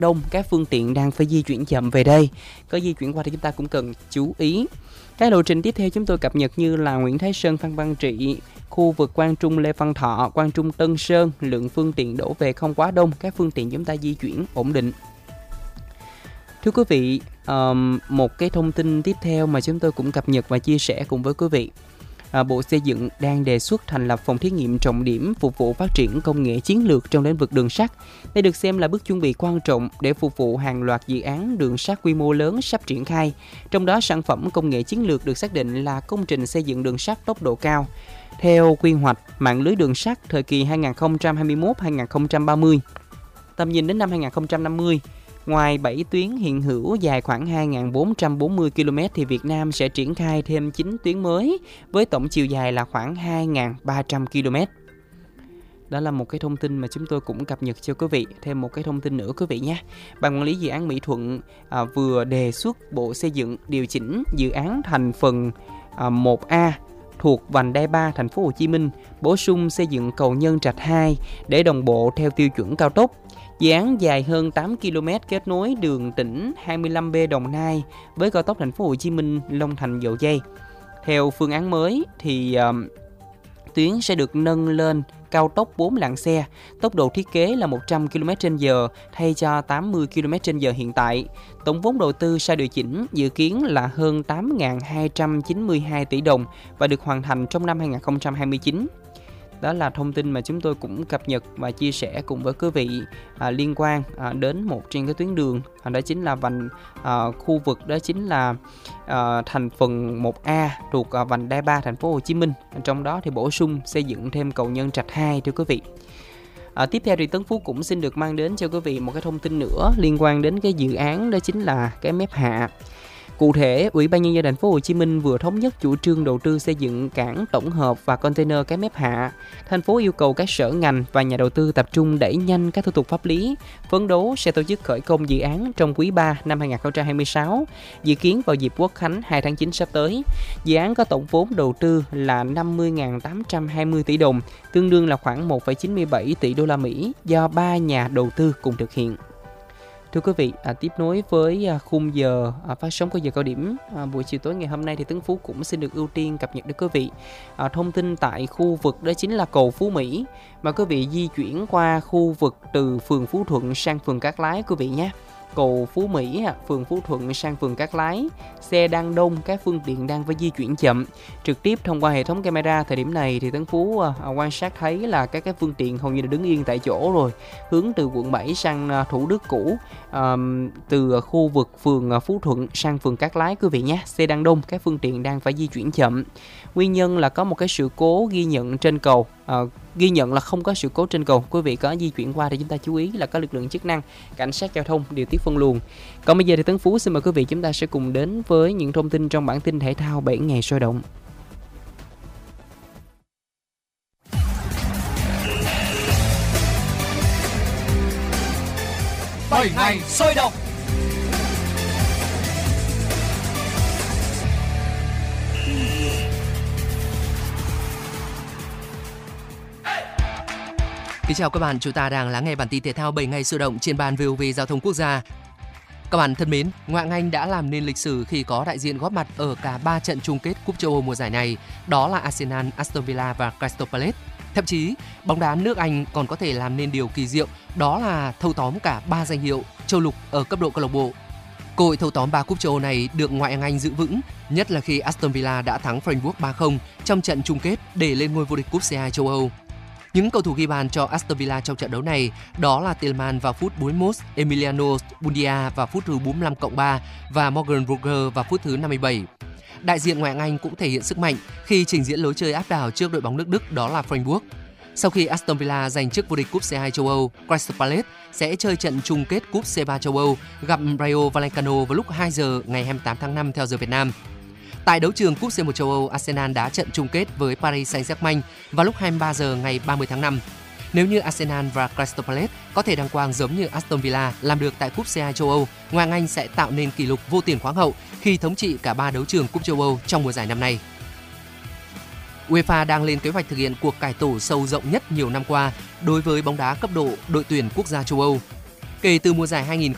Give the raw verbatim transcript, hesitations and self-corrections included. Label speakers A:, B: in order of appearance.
A: đông, các phương tiện đang phải di chuyển chậm về đây. Có di chuyển qua thì chúng ta cũng cần chú ý. Cái lộ trình tiếp theo chúng tôi cập nhật như là Nguyễn Thái Sơn, Phan Văn Trị, khu vực Quang Trung, Lê Văn Thọ, Quang Trung, Tân Sơn, lượng phương tiện đổ về không quá đông, các phương tiện chúng ta di chuyển ổn định. Thưa quý vị, um, một cái thông tin tiếp theo mà chúng tôi cũng cập nhật và chia sẻ cùng với quý vị. À, Bộ Xây dựng đang đề xuất thành lập phòng thí nghiệm trọng điểm phục vụ phát triển công nghệ chiến lược trong lĩnh vực đường sắt. Đây được xem là bước chuẩn bị quan trọng để phục vụ hàng loạt dự án đường sắt quy mô lớn sắp triển khai. Trong đó, sản phẩm công nghệ chiến lược được xác định là công trình xây dựng đường sắt tốc độ cao. Theo quy hoạch mạng lưới đường sắt thời kỳ hai nghìn không trăm hai mươi mốt đến hai nghìn không trăm ba mươi, tầm nhìn đến năm hai nghìn không trăm năm mươi, ngoài bảy tuyến hiện hữu dài khoảng hai nghìn bốn trăm bốn mươi ki lô mét thì Việt Nam sẽ triển khai thêm chín tuyến mới với tổng chiều dài là khoảng hai nghìn ba trăm ki lô mét. Đó là một cái thông tin mà chúng tôi cũng cập nhật cho quý vị. Thêm một cái thông tin nữa quý vị nhé. Ban quản lý dự án Mỹ Thuận à, vừa đề xuất Bộ Xây dựng điều chỉnh dự án thành phần à, một A thuộc vành đai ba thành phố Hồ Chí Minh, bổ sung xây dựng cầu Nhân Trạch hai để đồng bộ theo tiêu chuẩn cao tốc. Dự án dài hơn tám ki lô mét kết nối đường tỉnh hai mươi lăm B Đồng Nai với cao tốc thành phố Hồ Chí Minh Long Thành Dầu Giây. Theo phương án mới thì uh, tuyến sẽ được nâng lên cao tốc bốn làn xe, tốc độ thiết kế là một trăm ki lô mét trên giờ thay cho tám mươi ki lô mét trên giờ hiện tại. Tổng vốn đầu tư sau điều chỉnh dự kiến là hơn tám nghìn hai trăm chín mươi hai tỷ đồng và được hoàn thành trong năm hai nghìn không trăm hai mươi chín. Đó là thông tin mà chúng tôi cũng cập nhật và chia sẻ cùng với quý vị à, liên quan à, đến một trên cái tuyến đường, à, đó chính là vành à, khu vực đó chính là à, thành phần một A thuộc à, vành đai ba thành phố Hồ Chí Minh. Trong đó thì bổ sung xây dựng thêm cầu Nhân Trạch hai thưa quý vị. À, tiếp theo thì Tấn Phú cũng xin được mang đến cho quý vị một cái thông tin nữa liên quan đến cái dự án đó chính là cái mép hạ. Cụ thể, Ủy ban Nhân dân thành phố Hồ Chí Minh vừa thống nhất chủ trương đầu tư xây dựng cảng tổng hợp và container Cái Mép Hạ. Thành phố yêu cầu các sở ngành và nhà đầu tư tập trung đẩy nhanh các thủ tục pháp lý, phấn đấu sẽ tổ chức khởi công dự án trong quý ba năm hai nghìn không trăm hai mươi sáu, dự kiến vào dịp Quốc khánh hai tháng chín sắp tới. Dự án có tổng vốn đầu tư là năm mươi nghìn tám trăm hai mươi tỷ đồng, tương đương là khoảng một phẩy chín mươi bảy tỷ đô la Mỹ do ba nhà đầu tư cùng thực hiện. Thưa quý vị, à, tiếp nối với à, khung giờ à, phát sóng của giờ cao điểm à, buổi chiều tối ngày hôm nay thì Tấn Phú cũng xin được ưu tiên cập nhật đến quý vị à, thông tin tại khu vực đó chính là cầu Phú Mỹ, mà quý vị di chuyển qua khu vực từ phường Phú Thuận sang phường Cát Lái quý vị nhé. Cầu Phú Mỹ, phường Phú Thuận sang phường Cát Lái, xe đang đông, các phương tiện đang phải di chuyển chậm. Trực tiếp thông qua hệ thống camera thời điểm này thì Tấn Phú à, quan sát thấy là các cái phương tiện hầu như là đứng yên tại chỗ rồi, hướng từ quận bảy sang à, Thủ Đức cũ, à, từ khu vực phường à, Phú Thuận sang phường Cát Lái quý vị nhé. Xe đang đông, các phương tiện đang phải di chuyển chậm. Nguyên nhân là có một cái sự cố ghi nhận trên cầu. À, ghi nhận là không có sự cố trên cầu. Quý vị có di chuyển qua thì chúng ta chú ý là có lực lượng chức năng, cảnh sát giao thông điều tiết phân luồng. Còn bây giờ thì Tấn Phú xin mời quý vị chúng ta sẽ cùng đến với những thông tin trong bản tin thể thao bảy ngày sôi động.
B: bảy ngày sôi động.
C: Kính chào các bạn, chúng ta đang lắng nghe bản tin thể thao bảy ngày sôi động trên ban vê o vê Giao thông Quốc gia. Các bạn thân mến, Ngoại hạng Anh đã làm nên lịch sử khi có đại diện góp mặt ở cả ba trận chung kết Cúp châu Âu mùa giải này, đó là Arsenal, Aston Villa và Crystal Palace. Thậm chí, bóng đá nước Anh còn có thể làm nên điều kỳ diệu, đó là thâu tóm cả ba danh hiệu châu lục ở cấp độ câu lạc bộ. Cơ hội thâu tóm ba cúp châu Âu này được Ngoại hạng Anh giữ vững, nhất là khi Aston Villa đã thắng Frankfurt ba không trong trận chung kết để lên ngôi vô địch cúp xê hai châu Âu. Những cầu thủ ghi bàn cho Aston Villa trong trận đấu này đó là Tielemans vào phút bốn mươi mốt, Emiliano Buendia vào phút thứ bốn mươi lăm cộng ba và Morgan Rogers vào phút thứ năm mươi bảy. Đại diện Ngoại hạng Anh cũng thể hiện sức mạnh khi trình diễn lối chơi áp đảo trước đội bóng nước Đức đó là Frankfurt. Sau khi Aston Villa giành chức vô địch cúp xê hai châu Âu, Crystal Palace sẽ chơi trận chung kết cúp xê ba châu Âu gặp Rayo Vallecano vào lúc hai giờ ngày hai mươi tám tháng năm theo giờ Việt Nam. Tại đấu trường cúp xê một châu Âu, Arsenal đá trận chung kết với Paris Saint-Germain vào lúc hai mươi ba giờ ngày ba mươi tháng năm. Nếu như Arsenal và Crystal Palace có thể đăng quang giống như Aston Villa làm được tại cúp xê hai châu Âu, Ngoại hạng Anh sẽ tạo nên kỷ lục vô tiền khoáng hậu khi thống trị cả ba đấu trường cúp châu Âu trong mùa giải năm nay. UEFA đang lên kế hoạch thực hiện cuộc cải tổ sâu rộng nhất nhiều năm qua đối với bóng đá cấp độ đội tuyển quốc gia châu Âu. Kể từ mùa giải hai nghìn